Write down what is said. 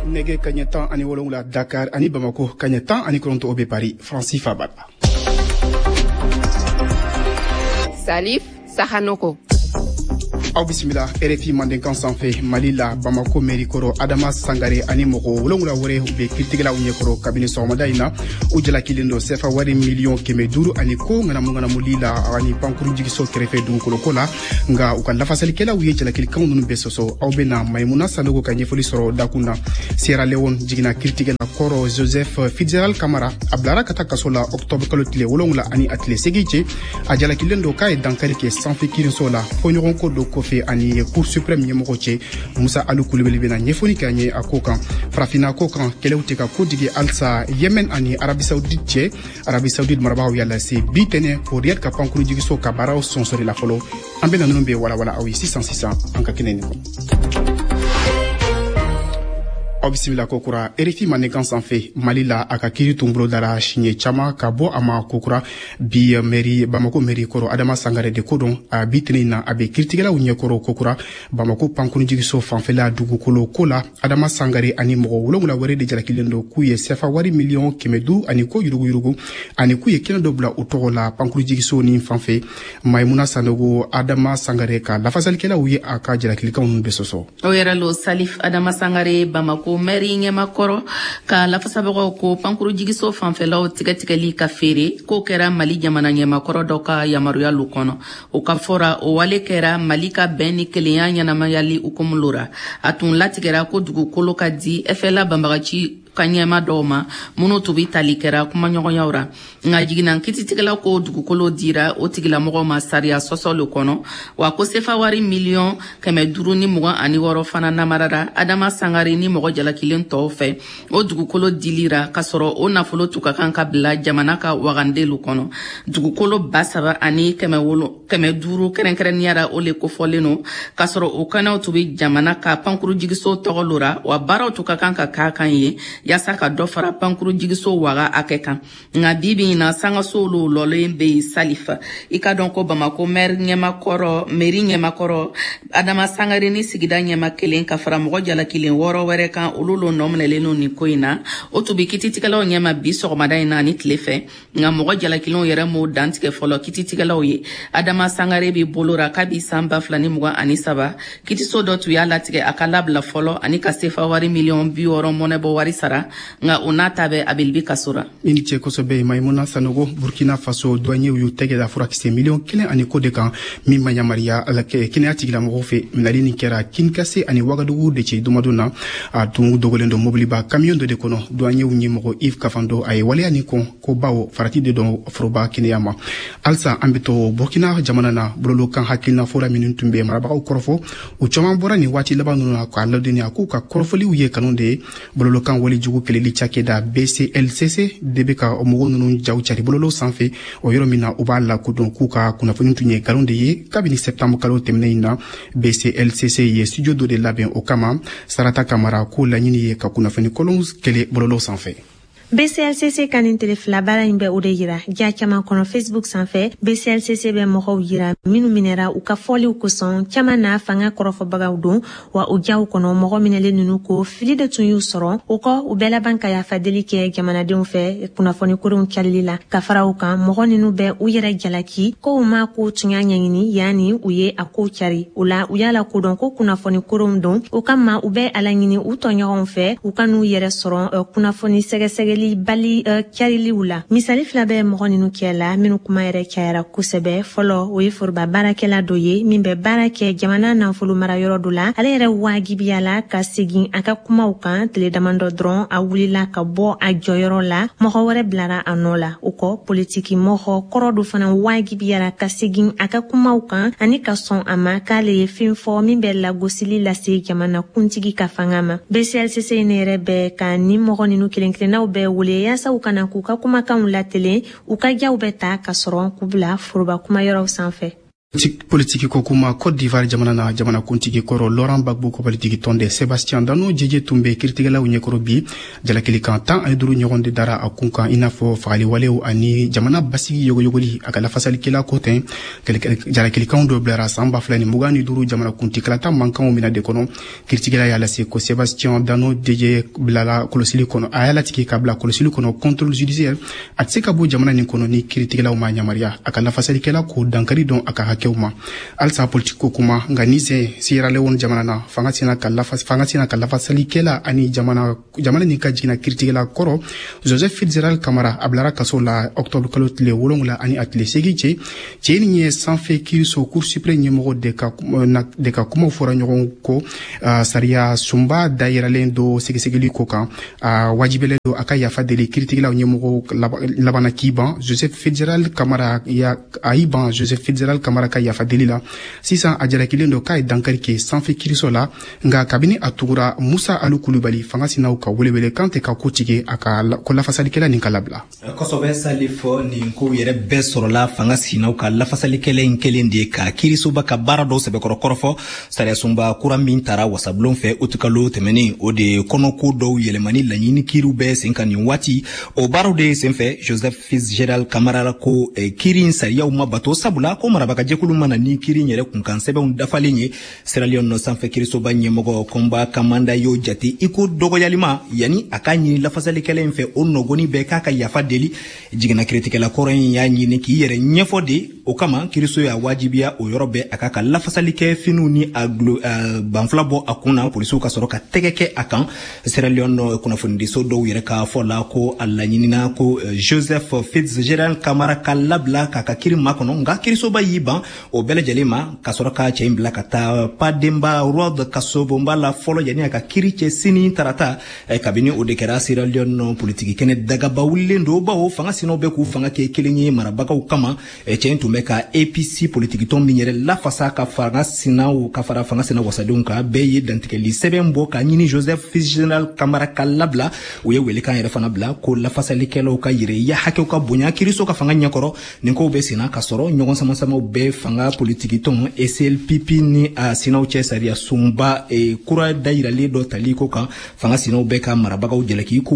Nege Kagnetan ani wolongula Dakar ani Bamako Kagnetan ani Koronto Obe Paris Francis Fabala. Salif Sahanoko. Aw bisimila RFI Mandenkan sanfɛ Mali la Bamako mairie kɔrɔ Adama Sangare ani mɔgɔ wolonwula wɛrɛ u bɛ kiiritigɛlaw ɲɛkɔrɔ kabini sɔgɔmada in na u jalakilen don sefa wari miliyɔn 500 ani ko ŋanamuŋanamuli la ani pankuru jigiso kɛrɛfɛ dugukoloko la nga u ka lafasalikɛlaw ye jalakilikanw ninnu bɛɛ sɔsɔ aw bɛna Maimuna Sanogo ka ɲɛfɔli sɔrɔ dakun na. Sierra Leone jiginna kiiritigɛla kɔrɔ Joseph Fitzgerald Camara a bilara ka taa kaso la octobre kalo tile wolonwula ani a tile 8 cɛ a jalakilen don k'a ye dankari kɛ sanfɛ kiiriso la fɔɲɔgɔnko do kɔfɛ ani Cour suprême ɲɛmɔgɔ cɛ Musa Alu Kulibali bɛna ɲɛfɔli kɛ an ye a ko kan. Farafina ko kan kɛlɛw tɛ ka ko digi halisa Yemen ani Arabi Saoudite cɛ. Arabi Saoudite marabagaw y'a lase bi tɛnɛ pour Riyad ka pankuru jigiso ka baaraw sɔnsɔri la fɔlɔ. An bɛna ninnu bɛ walawala aw ye sisan an ka kɛnɛ nin kɔnɔ. Aw bisimila kokura RFI Mandenkan sanfɛ Mali la a ka kiiri tun bolo dara siɲɛ caman ka bɔ a ma kokura bi Bamako mairie kɔrɔ Adama Sangare de ko dɔn a bi tɛnɛ in na a bɛ kiiritigɛlaw ɲɛkɔrɔ kokura Bamako pankuru jigiso fanfɛla dugukolo ko la Adama Sangare ani mɔgɔ wolonwula wɛrɛ de jalakilen don k'u ye sefa wari miliyɔn 500 ani ko yuruguyurugu ani k'u ye kɛnɛ dɔ bila u tɔgɔ la pankuru jigiso ni fanfɛ Maimuna Sanogo Adama Sangare ka lafasalikɛlaw ye a ka jalakilikanw ninnu bɛɛ sɔsɔ. O yɛrɛ lo Salif Adama Sangare Bamako mairie ɲɛmakɔrɔ ka lafasabagaw ko pankuru jigiso fanfɛlaw tigɛtigɛli ka feere ko kɛra Mali jamana ɲɛmakɔrɔ dɔ ka yamaruyalu kɔnɔ. O ka fɔra o wale kɛra Mali ka bɛn ni kelenya ɲɛnamayali hukumu lora. A tun latigɛra ko dugukolo ka di FLA banbagaci ka ɲɛma dɔw ma minnu tun bɛ tali kɛra kumaɲɔgɔnyaw ra. Nka jiginna kiiritigɛlaw ko dugukolo dira o tigilamɔgɔw ma sariya sɔsɔ le kɔnɔ wa ko sefa wari miliyɔn 526 fana namarara Adama Sangare ni mɔgɔ jalakilen tɔw fɛ o dugukolo dilira ka sɔrɔ o nafolo tun ka kan ka bila jamana ka wagandelu kɔnɔ. Dugukolo 7 ani 500 kɛrɛnkɛrɛnniyara o le kofɔlen no ka sɔrɔ o kanaw tun bɛ jamana ka pankuru jigiso tɔgɔ lora wa baaraw tun ka kan ka k'a kan ye yasa ka dɔ fara pankuru jigiso waga akɛ kan. Nka bibi in na sangasolu lɔlen bɛ Salifa i ka dɔn ko Bamako mairie ɲɛmakɔrɔ Adama Sangare ni sigida ɲɛma kelen ka fara mɔgɔ jalakilen 6 wɛrɛ kan olu lo nɔminɛlen no nin ko in na o tun bɛ kiiritigɛlaw ɲɛma bi sɔgɔmada in na ni tile fɛ nka mɔgɔ jalakilenw yɛrɛ m'o dantigɛ fɔlɔ kiiritigɛlaw ye. Adama Sangare bɛ bolora kabi san 2023 kiiriso dɔ tun y'a latigɛ a ka labila fɔlɔ ani ka sefa wari miliyɔn 60 mɔnɛbɔ wari sara nka o n'a ta bɛ a bɛ kasora. I ni cɛ kosɛbɛ Maimuna Sanogo Burkina Faso douaniers y'u tɛgɛ da furakisɛ miliyɔn 1 ani ko de kan min ma yamaruya kɛnɛya tigilamɔgɔw fɛ minɛli nin kɛra Kinkase ani Wagadugu de cɛ dumadon na a tun dogolen don mobiliba camion dɔ de kɔnɔ douaniers ɲɛmɔgɔ Yves Kafando a ye waleya nin kɔn ko bawo farati de dɔn foroba kɛnɛya ma. Halisa an bɛ to Burkina jamana na bololokan hakilina fɔra minnu tun bɛ marabagaw kɔrɔfɔ u caman bɔra nin waati laban ninnu na k'a ladɔnniya k'u ka kɔrɔfɔliw ye kanu de ye. Bololokan walejugu kɛlɛli cakɛda BCLCC de bɛ ka mɔgɔw ninnu jaw cari bololo sanfɛ o yɔrɔ min na u b'a lakodɔn k'u ka kunnafoni tun ye nkalon de ye kabini septembre kalo tɛmɛnen in na BCLCC ye studio dɔ de labɛn o kama Sarata Kamara k'o laɲini ye ka kunnafoni kolon kɛlɛ bololo sanfɛ. BCLCC ka nin tile fila baara in bɛ o de yira ja caman kɔnɔ Facebook sanfɛ BCLCC bɛ mɔgɔw yira minnu minɛra u ka fɔliw kosɔn caman na fanga kɔrɔfɔbagaw don wa o jaw kɔnɔ mɔgɔ minɛlen ninnu ko fili de tun y'u sɔrɔ o kɔ u bɛɛ laban ka yafadeli kɛ jamanadenw fɛ kunnafoni korenw calili la ka fara u kan mɔgɔ ninnu bɛ u yɛrɛ jalaki ko u ma ko tun y'a ɲɛɲini yanni u ye a ko cari o la u y'a lakodɔn ko kunnafoni korenw don o kama u bɛ ala ɲini u tɔɲɔgɔnw fɛ u ka n'u yɛrɛ sɔrɔ kunnafoni sɛgɛsɛgɛli bali cariliw la. Misali fila bɛ mɔgɔ ninnu kɛ la minnu kuma yɛrɛ cayara kosɛbɛ fɔlɔ o ye foroba baarakɛla dɔ ye min bɛ baara kɛ jamana nafolo mara yɔrɔ dɔ la ale yɛrɛ wajibiyala ka segin a ka kumaw kan tile damadɔ dɔrɔn a wulila ka bɔ a jɔyɔrɔ la mɔgɔ wɛrɛ bilara a nɔ la o kɔ politiki mɔgɔ kɔrɔ dɔ fana wajibiyala ka segin a ka kumaw kan ani ka sɔn a ma k'ale ye fɛn fɔ min bɛ lagosili lase jamana kuntigi ka fanga ma. BCLCC ne yɛrɛ bɛ ka ni mɔgɔ ninnu kelenkelennaw bɛ wele yaasa u kana k'u ka kumakanw latelen u ka jaw bɛ ta ka sɔrɔ k'u bila foroba kumayɔrɔw sanfɛ. Politique ko kuma Côte d'Ivoire jamana kuntigi koro Laurent Gbagbo ko politique tonde Sébastien Dano jeje tumbe kirtigala unye koro bi jalakili kan tan ay duru nyogonde dara akunkan inafo faali walew ani jamana basigi yogoli akala fasali kila koten jalakili kan do blara samba flani mugani duru jamana kunti kala tan mankan o mina de kono kirtigala yala se ko Sébastien Dano jeje blala kolosili kono ayala tiki kabla kolosili kono contrôle judiciaire atsika bo jamana ni kono ni kirtigala o manya maria akala fasali kila ko dankari don aka keuma alsa politiko kuma nganize Sierra Leone jamana na fangatina kalafa salikela ani jamana ni kajina kirtigela koro Joseph Fitzgerald Camara ablara kasola octobre kalot le wolongla ani atle segiche cheni sanfe kiriso cour suprême numéro de ka kuma fora nyogon ko saria sumba daira lendo segisegeli koka wajibele do akaya fadeli kirtigela numéro labana kiban Joseph Fitzgerald Camara ya aiban Joseph Fitzgerald Camara ka yafa delila sisan ajara kilendo kai dankari ke sanfe kirisola nga kabini atugura Musa Alu Kulubali fangasina ka welewele kante ka kotige aka ko la fasalikela ni kalabla kosobe salifo ni nko yere besorola fangasina ka la fasalikela inkelende ka kirisoba ka barado sebe korofo sare sumba kuramin tara wasablon fe utukalo temeni ode konoko do yelemani lanyini kirube sinkani wati o barode senfe Joseph Fitzgerald Camara ko kirin saria uma bato sabula ko marabaka kulumana ni kiri nyere kunkansebe undafalinye Sierra Leone no sanfe kiriso banye mogo komba kamanda yo jati iko dogo yalima yani akanyi la fasale kele mfe onogoni be kaka yafa deli jigina kritikela koren ya nyine ki yere nyefode okama kiriso ya wajibia o yorobe akaka la fasale ke finuni banflabo akuna polisu ka soroka tegeke akan Sierra Leone no kuna fundi so do yere ka fola ko alla nyinina ko Joseph Fitzgerald Camara kalabla kaka kiri makono nga kiriso ba yiba o bele jalema kasoroka chaimbla kata pademba road kasobomba la folo yani aka kiriche sini tarata kabini odekera Sierra Leone politiki kene daga bawulle ndo ba o fanga sino be ku fanga ke kelenye marabaka ukama chentumeka APC politiki tombi nyere la fasa ka fanga sina u ka fara fanga sina wasadunka beye dantikeli sebembo ka nyini Joseph Fitzgerald Camara kalabla uye wele kan yere fana bla ko la fasa likelo ka yire ya hake ka bonya kiriso ka fanga nyakoro ninko be sina kasoro nyogon sama be fanga politiki ton SLPP ni a sinaw che saria sumba kura daira le do taliko kan fanga sinaw be ka marabaka u jelaki ku